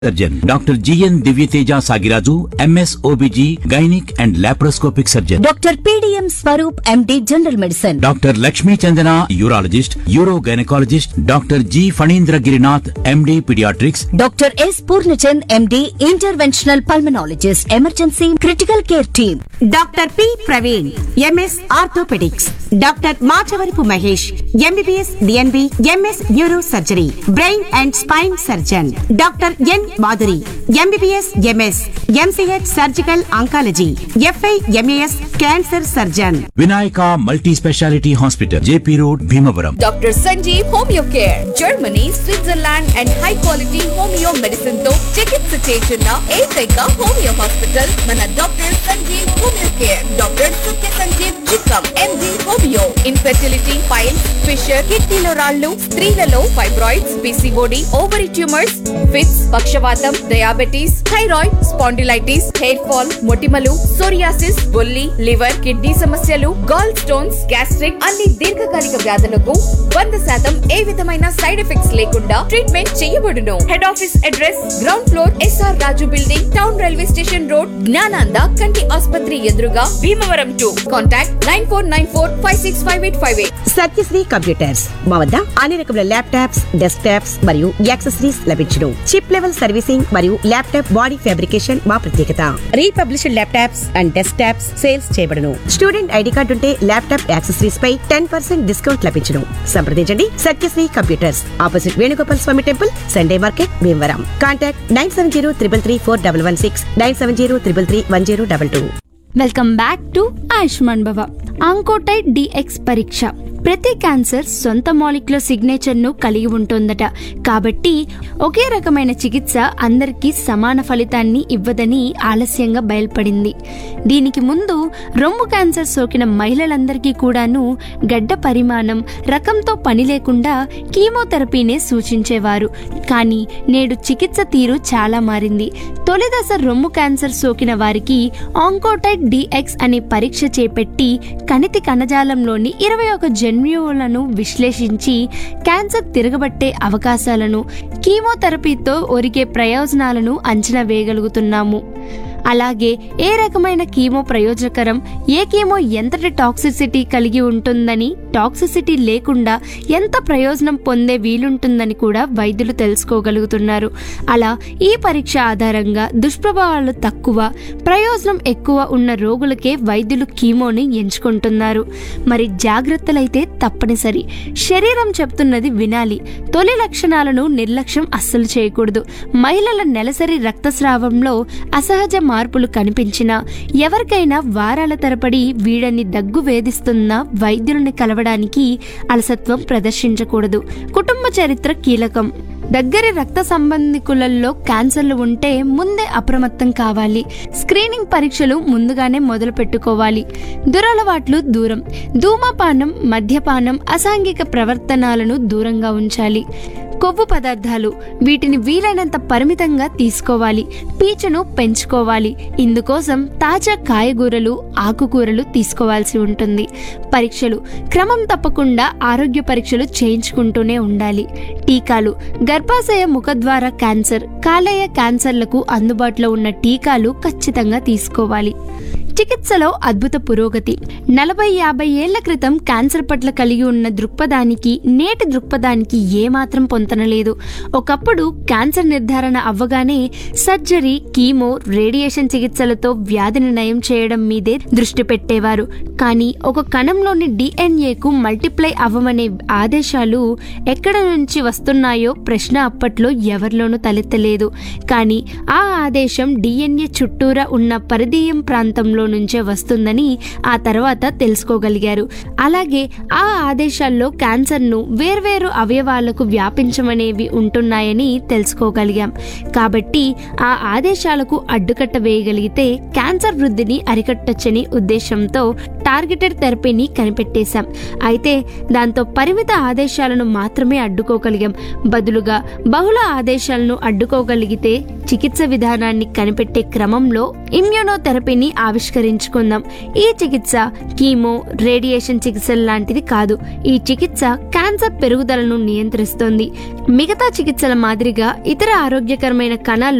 Surgeon doctor GN दिव्यतेजा सागिराजु MS ओबीजी गैनिक and laparoscopic surgeon doctor PDM स्वरूप MD general medicine doctor Lakshmi Chandana urologist euro गैनकोलॉजिस्ट doctor ji Phanindra Girinath MD paediatrics doctor S Purnachand MD interventional pulmonologist emergency critical care team doctor P Praveen MS orthopaedics doctor Machavarapu Mahesh MBBS DNB MS neuro surgery brain and spine surgeon doctor N Madhuri MBBS MS MCh surgical oncology f i MAS cancer surgeon Vinayaka multi speciality hospital JP road Bhimavaram doctor Sanjeev homeo care Germany Switzerland and high quality homeo medicine తో చికిత్స చేస్తున్న ఏకైక homeo hospital మన doctor Sanjeev homeo care doctor సత్య సంజీవ్ చిక్కం ఎండి homeo infertility piles fissure కిడ్నీలో రాళ్లు స్త్రీలలో fibroids PCOD ovary tumours fits పక్షవాతం diabetes thyroid spondylitis hair fall మొటిమలు సోరియాసిస్ బొల్లి లివర్ కిడ్నీ సమస్యలు గాల్ స్టోన్స్ గ్యాస్ట్రిక్ అన్ని దీర్ఘకాలిక వ్యాధులకు 100% ఏ విధమైన సైడ్ ఎఫెక్ట్స్ లేకుండా ట్రీట్మెంట్ చేయబడును. Head office address ground floor SR రాజు building town railway station road Gnananda కంటి ఆసుపత్రి ఎదురుగా భీమవరం 2. కాంటాక్ట్ 9494565858. సత్యశ్రీ కంప్యూటర్స్ మా వద్ద అన్ని రకముల ల్యాప్టాప్స్ డెస్క్ టాప్స్ మరియు యాక్సెసరీస్ లభించును. చిప్ లెవెల్ సర్వీసింగ్ మరియు ల్యాప్టాప్ బాడీ ఫ్యాబ్రికేషన్ మా ప్రత్యేకత. Republished laptops and desk tops sales చేయబడును. స్టూడెంట్ ఐడి కార్డు ఉంటే ల్యాప్టాప్ యాక్సెసరీస్ పై 10% డిస్కౌంట్ లభించును. సంప్రదించండి Satyasri computers opposite Venugopal Swamy temple Sunday market Bhimavaram. Contact 9703334116 9703331022. Welcome back to Ayushman భవ. ఆంకోటైడ్ డిఎక్స్ పరీక్ష ప్రతి క్యాన్సర్ సొంత మాలిక్యులర్ సిగ్నేచర్ ను కలిగి ఉంటుందట. కాబట్టి ఒకే రకమైన చికిత్స అందరికీ సమాన ఫలితాన్ని ఇవ్వదని ఆలస్యంగా బయల్పడింది. దీనికి ముందు రొమ్ము క్యాన్సర్ సోకిన మహిళలందరికీ కూడాను గడ్డ పరిమాణం రకంతో పని లేకుండా కీమోథెరపీనే సూచించేవారు. కానీ నేడు చికిత్స తీరు చాలా మారింది. తొలి దశ రొమ్ము క్యాన్సర్ సోకిన వారికి ఆంకోటైడ్ డిఎక్స్ అనే పరీక్ష చేపట్టి కణితి కణజాలంలోని 21 జన్యువులను విశ్లేషించి క్యాన్సర్ తిరగబట్టే అవకాశాలను కీమోథెరపీతో ఒరిగే ప్రయోజనాలను అంచనా వేయగలుగుతున్నాము. అలాగే ఏ రకమైన కీమో ప్రయోజనకరం, ఏ కీమో ఎంతటి టాక్సిసిటీ కలిగి ఉంటుందని, టాక్సిసిటీ లేకుండా ఎంత ప్రయోజనం పొందే వీలుంటుందని కూడా వైద్యులు తెలుసుకోగలుగుతున్నారు. అలా ఈ పరీక్ష ఆధారంగా దుష్ప్రభావాలు తక్కువ, ప్రయోజనం ఎక్కువ ఉన్న రోగులకే వైద్యులు కీమోని ఎంచుకుంటున్నారు. మరి జాగ్రత్తలైతే తప్పనిసరి. శరీరం చెప్తున్నది వినాలి. తొలి లక్షణాలను నిర్లక్ష్యం అస్సలు చేయకూడదు. మహిళల నెలసరి రక్తస్రావంలో అసహజ మార్పులు కనిపించినా, ఎవరికైనా వారాల తరబడి వీడని దగ్గు వేధిస్తున్న వైద్యులను కలవడానికి అలసత్వం ప్రదర్శించకూడదు. కుటుంబ చరిత్ర కీలకం. దగ్గరి రక్త సంబంధికులలో క్యాన్సర్లు ఉంటే ముందే అప్రమత్తం కావాలి. స్క్రీనింగ్ పరీక్షలు ముందుగానే మొదలు పెట్టుకోవాలి. దురలవాట్లు దూరం. ధూమపానం, మద్యపానం, అసాంఘిక ప్రవర్తనాలను దూరంగా ఉంచాలి. కొవ్వు పదార్థాలు వీటిని వీలైనంత పరిమితంగా తీసుకోవాలి. పీచును పెంచుకోవాలి. ఇందుకోసం తాజా కాయగూరలు, ఆకుకూరలు తీసుకోవాల్సి ఉంటుంది. పరీక్షలు క్రమం తప్పకుండా ఆరోగ్య పరీక్షలు చేయించుకుంటూనే ఉండాలి. టీకాలు గర్భాశయ ముఖద్వార క్యాన్సర్, కాలేయ క్యాన్సర్లకు అందుబాటులో ఉన్న టీకాలు ఖచ్చితంగా తీసుకోవాలి. చికిత్సలో అద్భుత పురోగతి. 40-50 ఏళ్ల క్రితం క్యాన్సర్ పట్ల కలిగి ఉన్న దృక్పథానికి నేటి దృక్పథానికి ఏమాత్రం పొంతనలేదు. ఒకప్పుడు క్యాన్సర్ నిర్ధారణ అవ్వగానే సర్జరీ, కీమో, రేడియేషన్ చికిత్సలతో వ్యాధిని నయం చేయడం మీదే దృష్టి పెట్టేవారు. కానీ ఒక కణంలోని డిఎన్ఏకు మల్టిప్లై అవ్వమనే ఆదేశాలు ఎక్కడ నుంచి వస్తున్నాయో ప్రశ్న అప్పట్లో ఎవరిలోనూ తలెత్తలేదు. కానీ ఆ ఆదేశం డిఎన్ఏ చుట్టూరా ఉన్న పరిధీయం ప్రాంతంలో నుంచే వస్తుందని ఆ తర్వాత తెలుసుకోగలిగారు. అలాగే ఆ ఆదేశాల్లో క్యాన్సర్ను వేర్వేరు అవయవాలకు వ్యాపించమనేవి ఉంటున్నాయని తెలుసుకోగలిగాం. కాబట్టి ఆ ఆదేశాలకు అడ్డుకట్ట వేయగలిగితే క్యాన్సర్ వృద్ధిని అరికట్టొచ్చని ఉద్దేశంతో టార్గెటెడ్ థెరపీని కనిపెట్టేశాం. అయితే దాంతో పరిమిత ఆదేశాలను మాత్రమే అడ్డుకోగలిగాం. బదులుగా బహుళ ఆదేశాలను అడ్డుకోగలిగితే చికిత్స విధానాన్ని కనిపెట్టే క్రమంలో ఇమ్యూనోథెరపీని ఆవిష్కరించుకుందాం. ఈ చికిత్స కీమో, రేడియేషన్ చికిత్సల లాంటిది కాదు. ఈ చికిత్స క్యాన్సర్ పెరుగుదలను నియంత్రిస్తుంది. మిగతా చికిత్సల మాదిరిగా ఇతర ఆరోగ్యకరమైన కణాలు